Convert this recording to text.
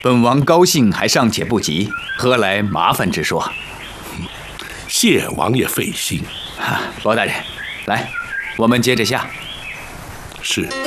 本王高兴还尚且不及，何来麻烦之说？ 谢王爷费心。 包大人，来，我们接着下。 是。